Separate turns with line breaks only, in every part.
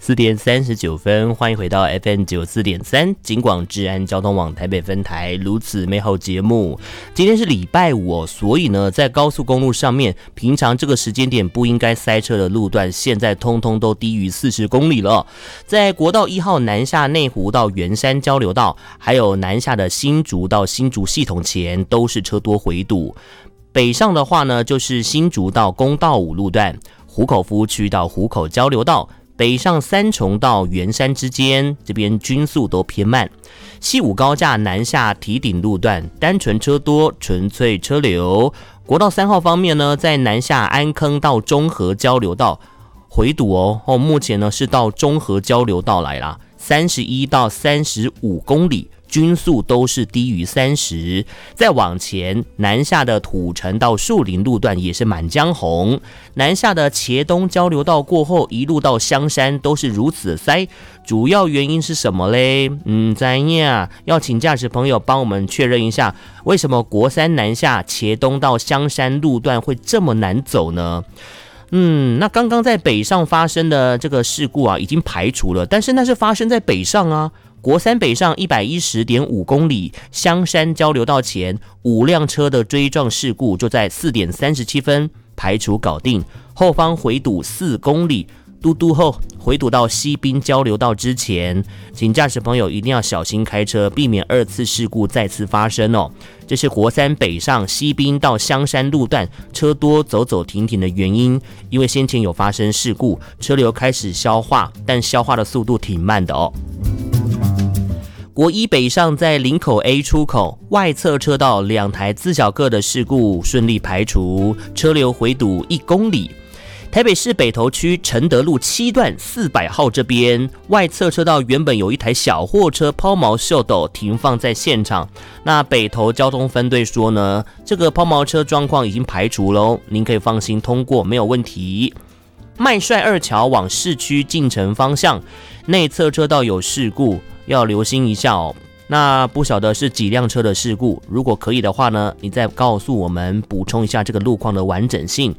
4:39，欢迎回到 FM94.3 警广治安交通网台北分台如此美好节目。今天是礼拜五所以呢，在高速公路上面，平常这个时间点不应该塞车的路段，现在通通都低于40公里了。在国道1号南下内湖到圆山交流道，还有南下的新竹到新竹系统前，都是车多回堵。北上的话呢，就是新竹到公道5路段，湖口服务区到湖口交流道，北上三重到圆山之间，这边均速都偏慢。西武高架南下堤顶路段，单纯车多，纯粹车流。国道3号方面呢，在南下安坑到中和交流道回堵目前呢是到中和交流道来啦，31到35公里。均速都是低于30，再往前南下的土城到树林路段也是满江红，南下的茄东交流道过后一路到香山都是如此的塞，主要原因是什么嘞？怎样？要请驾驶朋友帮我们确认一下，为什么国3南下茄东到香山路段会这么难走呢？那刚刚在北上发生的这个事故已经排除了，但是那是发生在北上啊。国3北上 110.5 公里，香山交流道前5辆车的追撞事故就在4:37分排除搞定，后方回堵4公里，嘟嘟后回堵到西滨交流道之前，请驾驶朋友一定要小心开车，避免2次事故再次发生哦。这是国3北上西滨到香山路段车多走走停停的原因，因为先前有发生事故，车流开始消化，但消化的速度挺慢的哦。国1北上在林口 A 出口外侧车道2台自小个的事故顺利排除，车流回堵1公里。台北市北投区承德路7段400号这边外侧车道原本有一台小货车抛锚秀斗停放在现场，那北投交通分队说呢，这个抛锚车状况已经排除喽，您可以放心通过，没有问题。麦帅2桥往市区进城方向内侧车道有事故，要留心一下哦。那不晓得是几辆车的事故，如果可以的话呢，你再告诉我们补充一下这个路况的完整性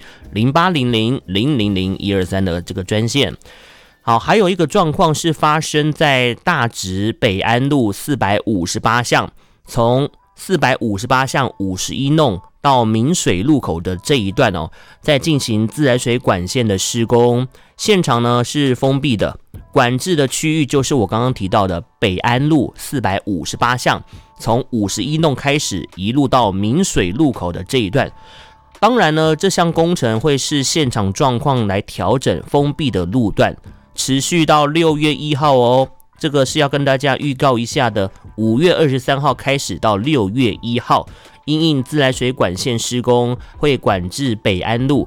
，0800-000-123的这个专线。好，还有一个状况是发生在大直北安路458巷，从458巷51弄到明水路口的这一段在进行自来水管线的施工，现场呢是封闭的，管制的区域就是我刚刚提到的北安路458巷，从51弄开始一路到明水路口的这一段。当然呢，这项工程会视现场状况来调整封闭的路段，持续到6月1号哦。这个是要跟大家预告一下的，5月23号开始到6月1号，因应自来水管线施工，会管制北安路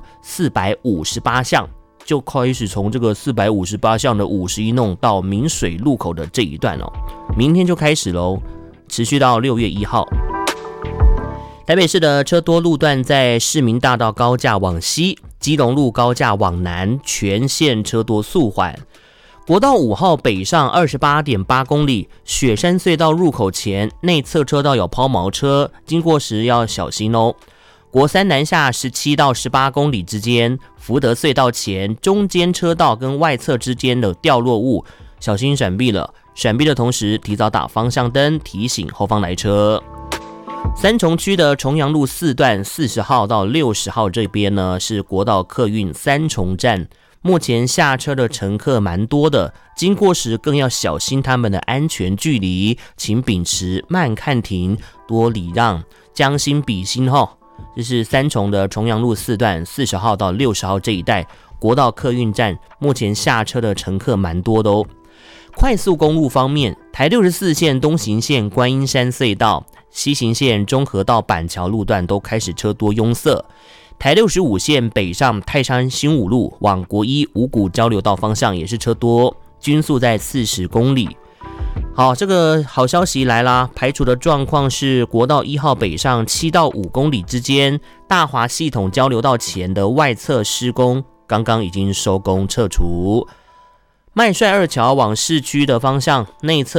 458巷，就开始从这个458巷的51弄到明水路口的这一段明天就开始咯，持续到6月1号。台北市的车多路段在市民大道高架往西，基隆路高架往南，全线车多速缓。国道5号北上 28.8 公里，雪山隧道入口前内侧车道有抛锚车，经过时要小心哦。国3南下17到18公里之间，福德隧道前中间车道跟外侧之间的掉落物，小心闪避了。闪避的同时提早打方向灯，提醒后方来车。三重区的重阳路4段40号到60号这边呢，是国道客运三重站。目前下车的乘客蛮多的，经过时更要小心他们的安全距离，请秉持慢看停，多礼让，将心比心这是三重的重阳路4段40号到60号这一带国道客运站，目前下车的乘客蛮多的哦。快速公路方面，台64线东行线观音山隧道、西行线中和到板桥路段都开始车多拥塞。台65线北上泰山新武路往国1五股交流道方向也是车多，均速在40公里。好，这个好消息来啦，排除的状况是国道1号北上7到5公里之间，大华系统交流道前的外侧施工刚刚已经收工撤除。麦帅2桥往市区的方向内侧